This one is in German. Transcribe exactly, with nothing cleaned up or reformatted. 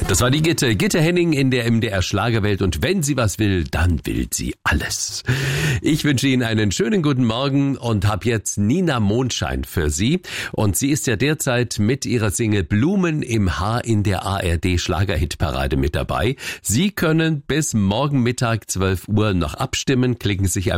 Das war die Gitte. Gitte Henning in der M D R Schlagerwelt. Und wenn sie was will, dann will sie alles. Ich wünsche Ihnen einen schönen guten Morgen und habe jetzt Nina Mondschein für Sie. Und sie ist ja derzeit mit ihrer Single Blumen im Haar in der A R D Schlagerhitparade mit dabei. Sie können bis morgen Mittag zwölf Uhr noch abstimmen. Klicken sich